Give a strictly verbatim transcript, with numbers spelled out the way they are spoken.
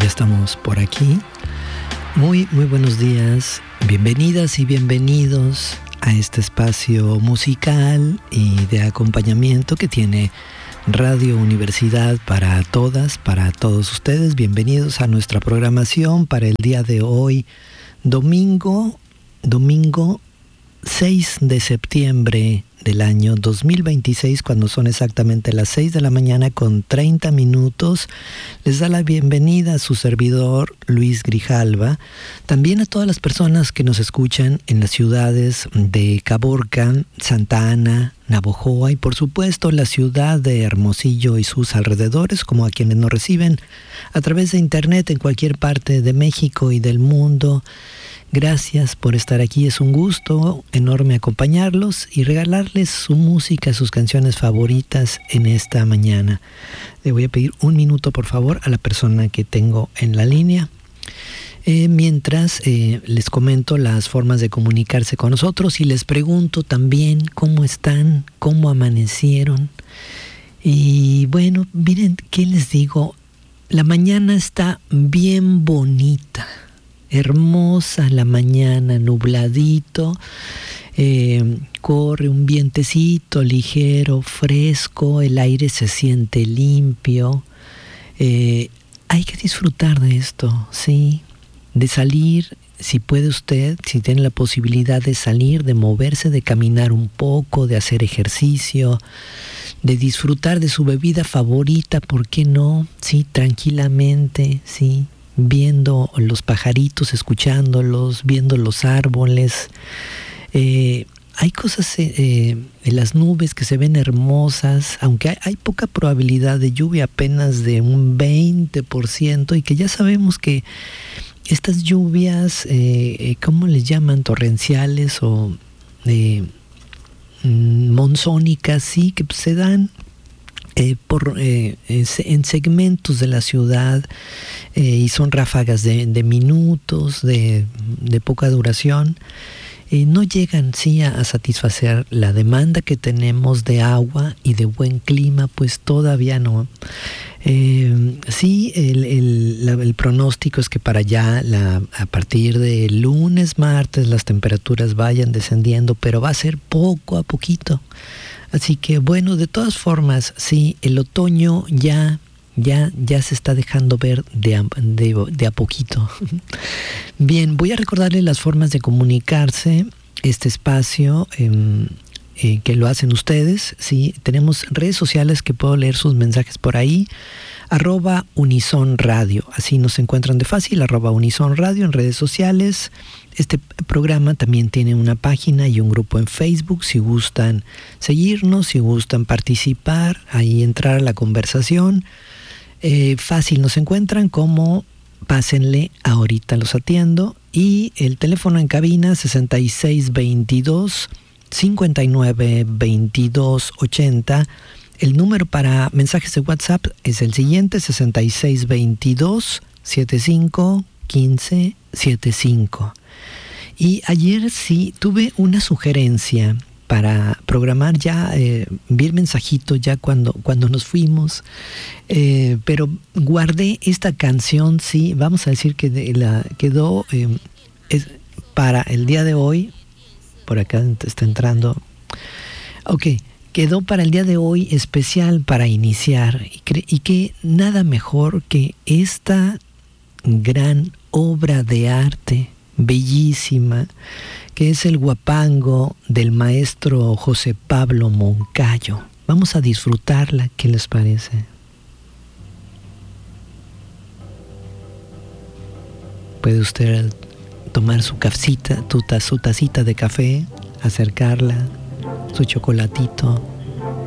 estamos por aquí. Muy, muy buenos días. Bienvenidas y bienvenidos a este espacio musical y de acompañamiento que tiene Radio Universidad para todas, para todos ustedes. Bienvenidos a nuestra programación para el día de hoy, domingo, domingo seis de septiembre del año dos mil veintiséis, cuando son exactamente las seis de la mañana con treinta minutos. Les da la bienvenida a su servidor Luis Grijalva, también a todas las personas que nos escuchan en las ciudades de Caborca, Santa Ana, Navojoa y por supuesto la ciudad de Hermosillo y sus alrededores, como a quienes nos reciben a través de internet en cualquier parte de México y del mundo. Gracias por estar aquí, es un gusto enorme acompañarlos y regalarles su música, sus canciones favoritas en esta mañana. Le voy a pedir un minuto, por favor, a la persona que tengo en la línea. Eh, mientras eh, les comento las formas de comunicarse con nosotros y les pregunto también cómo están, cómo amanecieron. Y bueno, miren, ¿qué les digo? La mañana está bien bonita. Hermosa la mañana, nubladito, eh, corre un vientecito ligero, fresco, el aire se siente limpio. Eh, hay que disfrutar de esto, ¿sí? De salir, si puede usted, si tiene la posibilidad de salir, de moverse, de caminar un poco, de hacer ejercicio, de disfrutar de su bebida favorita, ¿por qué no? Sí, tranquilamente, sí. Viendo los pajaritos, escuchándolos, viendo los árboles. Eh, hay cosas eh, en las nubes que se ven hermosas, aunque hay, hay poca probabilidad de lluvia, apenas de un veinte por ciento, y que ya sabemos que estas lluvias, eh, ¿cómo les llaman? Torrenciales o eh, monzónicas, sí, que se dan Eh, por, eh, en segmentos de la ciudad eh, y son ráfagas de, de minutos, de, de poca duración. Eh, no llegan sí a, a satisfacer la demanda que tenemos de agua y de buen clima, pues todavía no. Eh, sí, el, el, la, el pronóstico es que para allá, la, a partir de lunes, martes, las temperaturas vayan descendiendo, pero va a ser poco a poquito. Así que bueno, de todas formas, sí, el otoño ya, ya, ya se está dejando ver de a, de, de a poquito. Bien, voy a recordarles las formas de comunicarse, este espacio eh, eh, que lo hacen ustedes. Sí, tenemos redes sociales que puedo leer sus mensajes por ahí. Arroba Unison Radio, así nos encuentran de fácil, arroba Unison Radio en redes sociales. Este programa también tiene una página y un grupo en Facebook, si gustan seguirnos, si gustan participar, ahí entrar a la conversación. Eh, fácil nos encuentran como pásenle, ahorita los atiendo. Y el teléfono en cabina sesenta y seis veintidós, cincuenta y nueve veintidós ochenta. El número para mensajes de WhatsApp es el siguiente, sesenta y seis veintidós, setenta y cinco quince setenta y cinco. Y ayer sí tuve una sugerencia para programar, ya eh, vi el mensajito ya cuando, cuando nos fuimos, eh, pero guardé esta canción, sí, vamos a decir que de la quedó eh, es para el día de hoy. Por acá está entrando. Ok. Quedó para el día de hoy especial para iniciar y, cre- y que nada mejor que esta gran obra de arte, bellísima, que es el Huapango del maestro José Pablo Moncayo. Vamos a disfrutarla, ¿qué les parece? Puede usted tomar su cafecita, su tacita de café, acercarla, su chocolatito,